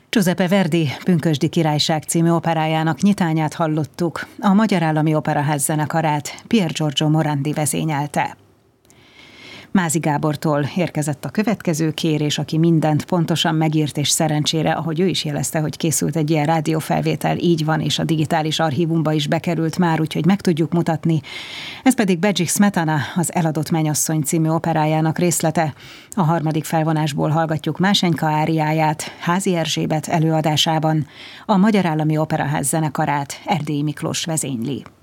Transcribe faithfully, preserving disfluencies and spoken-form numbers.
Giuseppe Verdi Pünkösdi királyság című operájának nyitányát hallottuk, a Magyar Állami Operaház zenekarát Pier Giorgio Morandi vezényelte. Mázi Gábortól érkezett a következő kérés, aki mindent pontosan megírt, és szerencsére, ahogy ő is jelezte, hogy készült egy ilyen rádiófelvétel, így van, és a digitális archívumba is bekerült már, úgyhogy meg tudjuk mutatni. Ez pedig Bedřich Smetana, az Eladott mennyasszony című operájának részlete. A harmadik felvonásból hallgatjuk Másenyka áriáját, Házi Erzsébet előadásában. A Magyar Állami Operaház zenekarát Erdélyi Miklós vezényli.